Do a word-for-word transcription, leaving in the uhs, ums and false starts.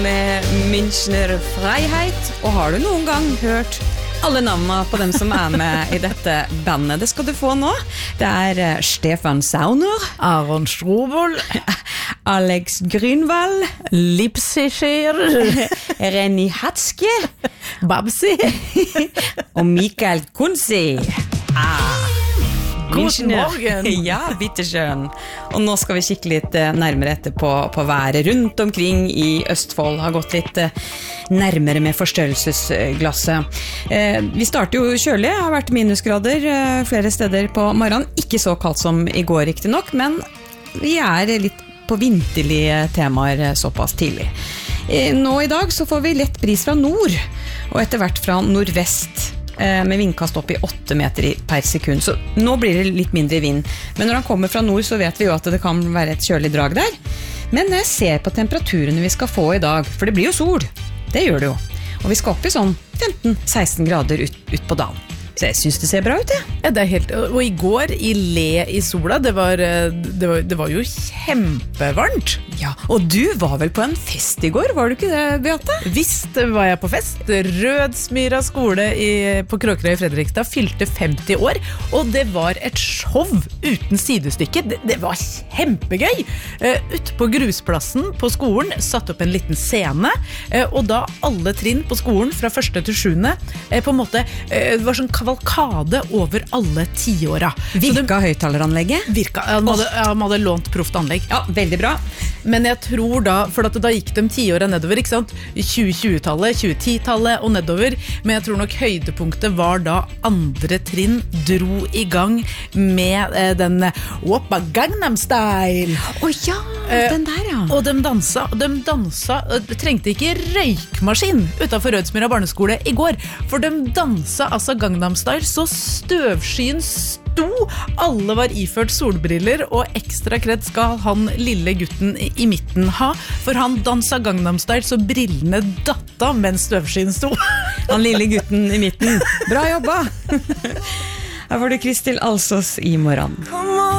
med Münchner Freiheit, og har du noen gang hørt alle navnene på dem som er med i dette bandet? Det skal du få nå. Det er Stefan Sauner, Aron Strobel, Alex Grünwald, Lipsicher, Renny Hatzke, Babsi og Mikael Kunzi. Ah. God morgen! Ja, bitteschön. Og nå skal vi kikke litt nærmere etter på, på været rundt omkring i Østfold. Har gått litt nærmere med forstørrelsesglasset. Eh, vi starter jo kjølig, har vært minusgrader eh, flere steder på morgenen. Ikke så kaldt som i går riktig nok, men vi er litt på vinterlige temaer såpass tidlig. Eh, nå i dag så får vi lett bris fra nord, og etter hvert fra nordvest, med vindkast opp i åtte meter per sekund, så nå blir det litt mindre vind. Men når han kommer fra nord, så vet vi jo at det kan være et kjølig drag der. Men når jeg ser på temperaturene vi skal få i dag, for det blir jo sol, det gjør det jo, og vi skal opp i sånn femten til seksten grader ut, ut på dagen. Så jeg synes det ser bra ut, ja. Ja, det er helt, og i går i le i sola, det var, det var, det var jo kjempevarmt. Ja, og du var vel på en fest i går, var du ikke det, Beate? Visst var jeg på fest. Rødsmyra skole i, på Kråkerøy i Fredrikstad fylte femti år, og det var et show uten sidestykke. Det, det var kjempegøy. Uh, ute på grusplassen på skolen satt opp en liten scene, uh, og da alle trinn på skolen fra første til sjuende uh, på en måte, uh, det var sånn kavalkade over alle tiåra. Virka høyttaleranlegget? Virka, ja, man hadde, ja, man hadde lånt proft anlegg. Ja, veldig bra. Men jeg tror da, for at da gikk de tiåra nedover, ikke sant? tjue tjue-tallet, tjue ti-tallet og nedover, men jeg tror nok høydepunktet var da andre trinn dro i gang med eh, den Oppa Gangnam Style. Å ja, den der ja. Og de dansa, de dansa, de trengte ikke røykmaskin utenfor Rødsmyra barneskole i går, for de dansa altså Gangnam Style så støvskyen sto. Alle var iført solbriller, og ekstra kred skal han lille gutten i, i midten ha, for han dansa Gangnam Style så brillene datta mens støvskyen sto. Han lille gutten i midten. Bra jobba! Her får du Kristel Alsås i morgen.